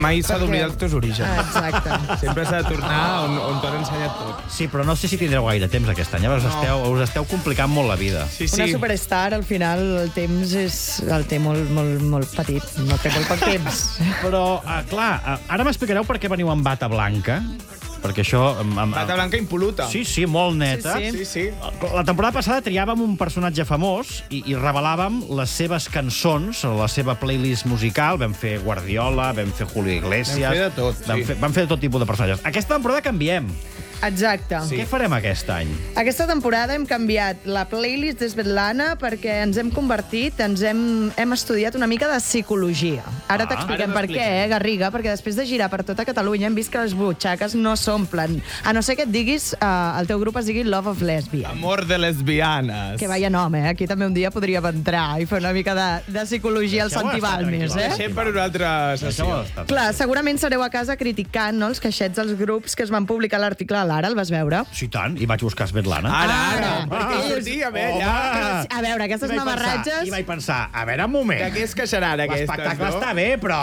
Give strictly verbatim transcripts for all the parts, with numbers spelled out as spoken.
Mai s'ha d'oblidar els teus orígens. Exacte. Sempre s'ha de tornar on, on t'han ensenyat tot. Sí, però no sé si tindreu gaire temps aquest any. Us, esteu, us esteu complicant molt la vida. Sí, Una sí. superstar, al final, el temps és... el té molt, molt, molt petit. No té molt poc temps. Però, uh, clar, uh, ara m'explicareu per què veniu amb bata blanca. Perquè això... Amb, amb, Bata blanca impoluta. Sí, sí, molt neta. Sí, Sí, sí. La temporada passada triàvem un personatge famós i, i revelàvem les seves cançons, la seva playlist musical. Vam fer Guardiola, vam fer Julio Iglesias... Vam fer de tot, Vam sí. fer, vam fer de tot tipus de personatges. Aquesta temporada canviem. Exacte. Sí. Què farem aquest any? Aquesta temporada hem canviat la playlist de Svetlana perquè ens hem convertit, ens hem, hem estudiat una mica de psicologia. Ara Ah, t'expliquem ara per què, t'expliquem. eh, Garriga, perquè després de girar per tota Catalunya hem vist que les butxaques no s'omplen. A no ser que et diguis, eh, el teu grup es digui Love of Lesbian. Amor de lesbianes. Que vaya nom, eh? Aquí també un dia podríem entrar i fer una mica de, de psicologia als Deixeu-ho estar, Santibalmes, tranquil·la. eh? Deixem per una altra sessió. Deixeu-ho estar. Clar, segurament sereu a casa criticant, no?, els caixets dels grups que es van publicar a l'article a l'Ara, el vas veure? Sí, tant. I vaig buscar Svetlana. Ara, ara, Ah, perquè ah, sortíem, eh, home. allà. A veure, aquestes I vaig navarratges... pensar- I vaig pensar, a veure, un moment. De què es queixaran, aquestes, L'espectacle no? està bé, però...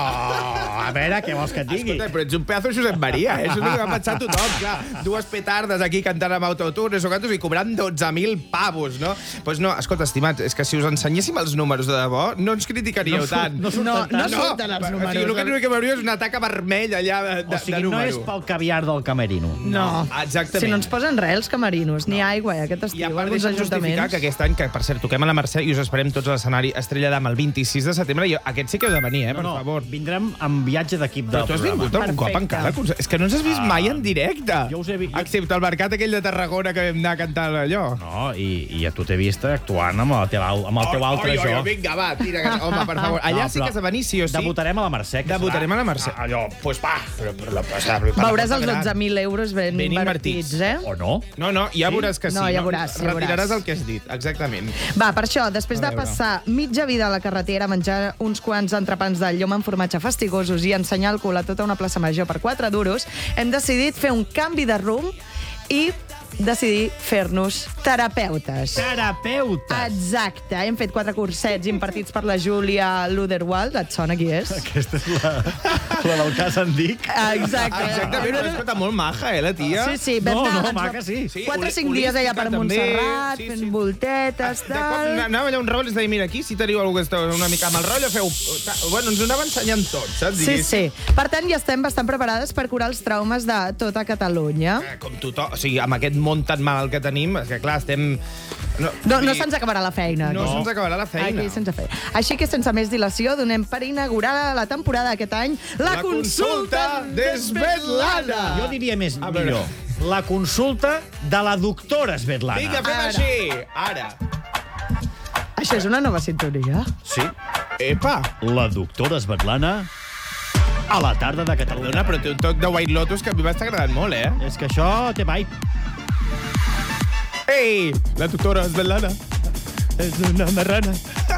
A veure, què vols que et digui? Escolta, però ets un pedazo de Josep Maria, eh? Això és el que va pensar tothom, clar. Dues petardes aquí cantant amb autotune, o cantos, i cobrant dotze mil pavos, no? Doncs pues no, escolta, estimat, és que si us ensenyéssim els números de debò, no ens criticaríeu No surt- tant. no No, surten no tant. surten els O números. sigui, l'únic que veuríeu és una taca vermella allà de, de, O sigui, de no número. és pel caviar del camerino. No. Exactament. Si no ens posen res, els camerinos, ni aigua, eh, aquest I estiu, a part alguns deixa'm justificar ajuntaments. que aquest any, que per cert, toquem a la Mercè i us esperem tots a l'escenari Estrella d'Am el vint-i-sis de setembre. I aquest sí que heu de venir, eh, per no, no, favor. vindrem amb viatge d'equip del Però tu has programa. vingut algun cop Perfecte. encara? És que no ens has vist mai en directe. Jo us he vi- jo- Excepte el mercat aquell de Tarragona que vam anar a cantar allò. No, i, i a tu t'he vist actuant amb el teu, amb el teu altre oi, jo. Oi, vinga, va, tira. Que... Home, per favor. Allà No, sí però que has de venir, sí o sí. Debutarem a la Mercè. que Debutarem serà- a la Mercè. Allò, doncs pues va. Però, però, la, però, però, Veuràs els dotze mil euros ben, Ben invertits, invertits. eh? O no? No, no, ja Sí? veuràs que sí. No, ja veuràs, ja Retiraràs veuràs. el que has dit, exactament. Va, per això, després A de veure. passar mitja vida a la carretera, menjar uns quants entrepans de llom amb formatge fastigosos i ensenyar el cul a tota una plaça major per quatre duros, hem decidit fer un canvi de rumb i decidir fer-nos terapeutes. Terapeuta. Exacte. Hem fet quatre cursets impartits per la Júlia Luderwald. Et sona qui és? Aquesta és la, la del cas en Dic. Exacte. Exactament, però escolta, molt maja, eh, la tia. Sí, sí. Vam No, anar- no, ens va- maca, sí. Sí, Quatre o cinc holística dies allà per també, Montserrat, sí, fent sí. voltetes, De cop tal... anava allà un rotllo i es deia, mira, aquí si teniu algú que està una mica amb el rotllo, feu... Bueno, ens ho anava ensenyant tot, saps? Sí, Diguéssim. sí. Per tant, ja estem bastant preparades per curar els traumes de tota Catalunya. Eh, Com tothom, o sigui, amb aquest món tan mal que tenim, és que clar, estem... No, No, vull no dir, se'ns acabarà la feina. No aquí. se'ns acabarà la feina. Aquí, sense feina. Així que, sense més dilació, donem per inaugurar la temporada d'aquest any la, La consulta consulta de Svetlana. Jo diria més A veure. millor. La consulta de la doctora Svetlana. Vinga, fem Ara. així. Ara. Això és una nova sintonia. Sí. Epa. La doctora Svetlana a la tarda de Catalunya. Perdona, però té un toc de White Lotus que a mi m'està agradant molt, eh? És que això té vibe. Ei, la tutora Svetlana. És una marrana.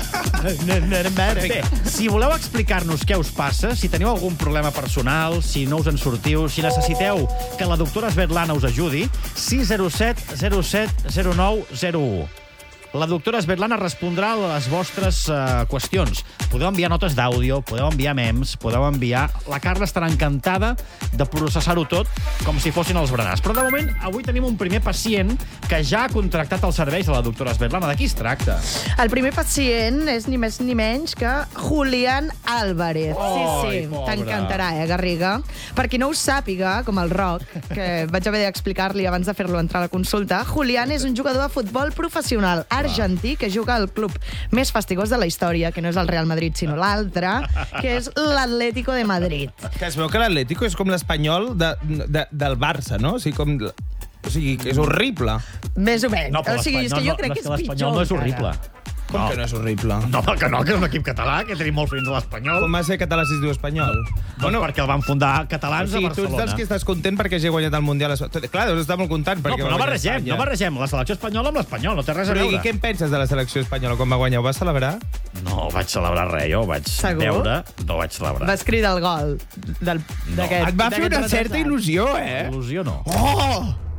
Bé, si voleu explicar-nos què us passa, si teniu algun problema personal, si no us en sortiu, si necessiteu que la doctora Svetlana us ajudi, sis zero set zero set zero nou zero u. La doctora Svetlana respondrà a les vostres uh, qüestions. Podeu enviar notes d'àudio, podeu enviar memes, podeu enviar... La Carla estarà encantada de processar-ho tot com si fossin els berenars. Però, de moment, avui tenim un primer pacient que ja ha contractat els serveis de la doctora Svetlana. De qui es tracta? El primer pacient és ni més ni menys que Julián Álvarez. Ai, sí, sí, pobre. t'encantarà, eh, Garriga? Per qui no ho sàpiga, com el Roc, que vaig haver d'explicar-li abans de fer-lo entrar a la consulta, Julián és un jugador de futbol professional argentí que juga al club més fastigós de la història, que no és el Real Madrid, sinó l'altre, que és l'Atlético de Madrid. Que es veu que l'Atlético és com l'Espanyol de, de, del Barça, no? O sigui, com... O sigui, que és horrible. Més o menys. No, però o sigui, és que jo crec que és l'Espanyol pitjor. no és horrible. Com que no és horrible? No, que no, que és un equip català, que tenim molts friends a l'Espanyol. Com va ser català si es diu espanyol? Bueno, perquè el van fundar catalans o sigui, a tu ets Barcelona. dels que estàs content perquè hagi guanyat el Mundial. Clar, deus estar molt content No, perquè però no va guanyar barregem, Espanya. no barregem la selecció espanyola amb l'espanyol, no té res a Però i veure. què en penses de la selecció espanyola quan va guanyar? Ho vas celebrar? No vaig celebrar res, jo vaig Segur? veure, no vaig celebrar. Vas cridar el gol del- d'aquest. Et va fer d'aquest una certa retardat. il·lusió, eh? Il·lusió no. Oh!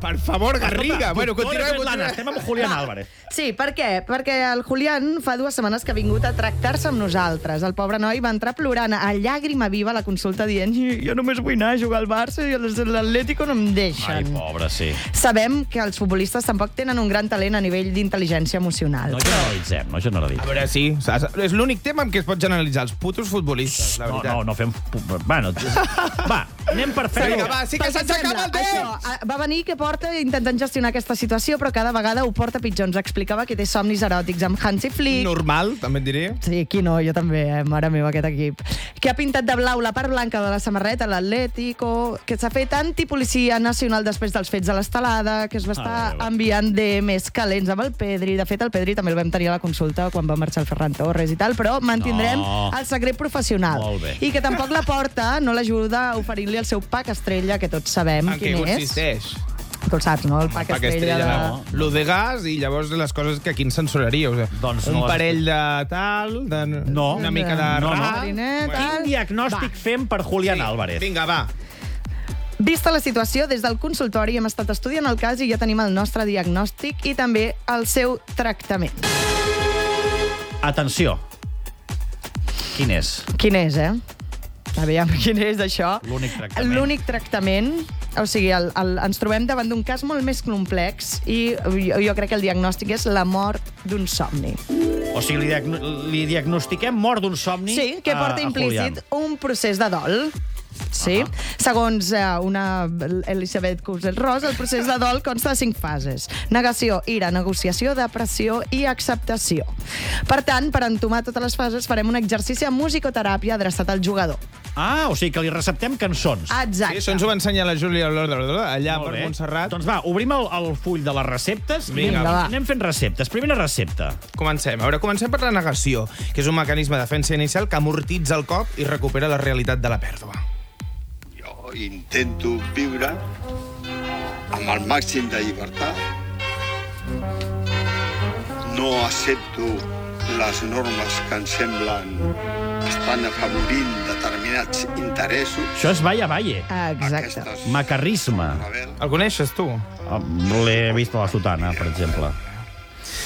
Per favor, Garriga. Escolta, Bueno, doctora continuem, Svetlana, continuem. estem amb Julián Álvarez. Sí, per què? Perquè el Julián fa dues setmanes que ha vingut a tractar-se amb nosaltres. El pobre noi va entrar plorant a llàgrima viva a la consulta dient jo només vull anar a jugar al Barça i l'Atlético no em Ai, deixen. pobre, sí. Sabem que els futbolistes tampoc tenen un gran talent a nivell d'intel·ligència emocional. No generalitzem, no A generalitzem. veure, sí. És l'únic tema en què es pot generalitzar els putos futbolistes, la No, veritat. no, no fem... Bueno, va, anem per fer-ho. Vinga, va, sí que Pel se'ns acaba el sembla, temps! això, eh, va venir que porta intentant gestionar aquesta situació, però cada vegada ho porta pitjor. Ens explicava que té somnis eròtics amb Hansi Flick. Normal, també et diré. Sí, qui no? Jo també, eh? Mare meva, aquest equip. Que ha pintat de blau la part blanca de la samarreta, l'Atlético, que s'ha fet antipolicia nacional després dels fets de l'estelada, que es va estar Ah, enviant D Ms calents amb el Pedri. De fet, el Pedri també el vam tenir a la consulta quan va marxar el Ferran Torres i tal, però mantindrem No. el secret professional. Molt bé. I que tampoc la porta, no l'ajuda oferint-li el seu pack estrella, que tots sabem En què quin és. consisteix? Tu el saps, no? El pack, Pack estrella, estrella, de... no? Lo de gas i llavors les coses que aquí ens censuraria. O sigui, Doncs un no les- parell de tal, de No. una mica de No, no. ra. Marinet, Bueno. Quin diagnòstic fem per Julián Álvarez? Vinga, va. Vista la situació, des del consultori hem estat estudiant el cas i ja tenim el nostre diagnòstic i també el seu tractament. Atenció. Quin és? Quin és, eh? Aviam, quin és això? L'únic tractament. L'únic tractament, o sigui, el, el, ens trobem davant d'un cas molt més complex i jo, jo crec que el diagnòstic és la mort d'un somni. O sigui, li, diagno li diagnostiquem mort d'un somni Sí, que a- porta a implícit Julián. un procés de dol. Sí. Uh -huh. Segons eh, una Elisabeth Kubler-Ross, el procés de dol consta de cinc fases. Negació, ira, negociació, depressió i acceptació. Per tant, per entomar totes les fases, farem un exercici de musicoteràpia adreçat al jugador. Ah, o sigui que li receptem cançons. Exacte. Sí, això ens ho va ensenyar la Júlia allà Molt per bé. Montserrat. Doncs va, obrim el, el full de les receptes i Vinga, anem, va. anem fent receptes. Primera recepta. Comencem. A veure, comencem per la negació, que és un mecanisme de defensa inicial que amortitza el cop i recupera la realitat de la pèrdua. Jo intento viure amb el màxim de llibertat. No accepto les normes que em semblen estan afavorint determinats interessos. Això és Vaya Valle. Exacte. Aquestes Macarrisme. rebel El coneixes, tu? Ah, L'he vist a la sotana, per exemple.